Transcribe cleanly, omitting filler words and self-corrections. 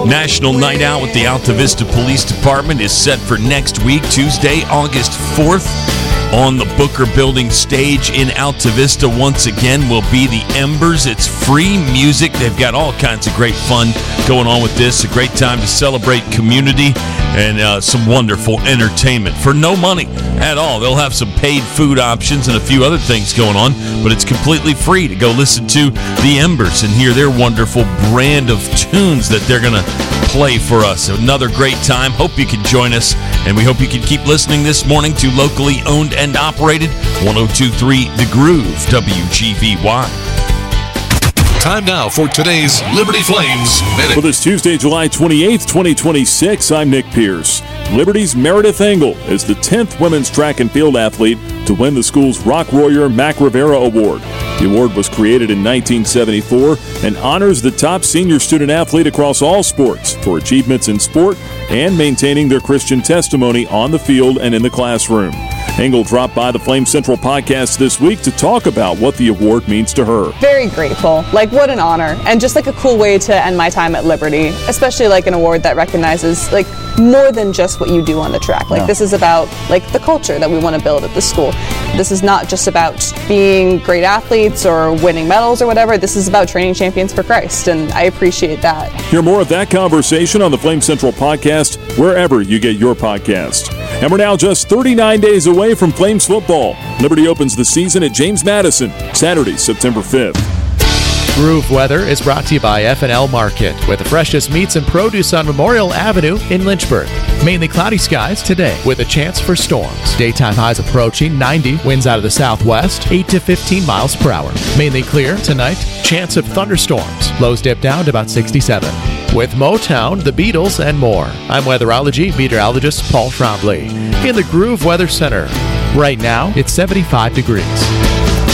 National Night Out with the Alta Vista Police Department is set for next week, Tuesday, August 4th. On the Booker Building stage in Alta Vista once again will be the Embers. It's free music. They've got all kinds of great fun going on with this. A great time to celebrate community and some wonderful entertainment for no money at all. They'll have some paid food options and a few other things going on, but it's completely free to go listen to the Embers and hear their wonderful brand of tunes that they're going to play for us. Another great time. Hope you can join us, and we hope you can keep listening this morning to locally owned and operated 102.3 The Groove, WGVY. Time now for today's Liberty Flames Minute. For this Tuesday, July 28th, 2026, I'm Nick Pierce. Liberty's Meredith Engel is the 10th women's track and field athlete to win the school's Rock Warrior Mac Rivera Award. The award was created in 1974 and honors the top senior student athlete across all sports for achievements in sport and maintaining their Christian testimony on the field and in the classroom. Engel dropped by the Flame Central podcast this week to talk about what the award means to her. Very grateful. What an honor. And just a cool way to end my time at Liberty, especially an award that recognizes more than just what you do on the track. This is about the culture that we want to build at the school. This is not just about being great athletes or winning medals or whatever. This is about training champions for Christ, and I appreciate that. Hear more of that conversation on the Flame Central podcast, wherever you get your podcast. And we're now just 39 days away from Flames football. Liberty opens the season at James Madison, Saturday, September 5th. Groove Weather is brought to you by F&L Market, with the freshest meats and produce on Memorial Avenue in Lynchburg. Mainly cloudy skies today, with a chance for storms. Daytime highs approaching 90, winds out of the southwest, 8 to 15 miles per hour. Mainly clear tonight, chance of thunderstorms. Lows dip down to about 67. With Motown, the Beatles, and more. I'm weatherology meteorologist Paul Trombley in the Groove Weather Center. Right now, it's 75 degrees.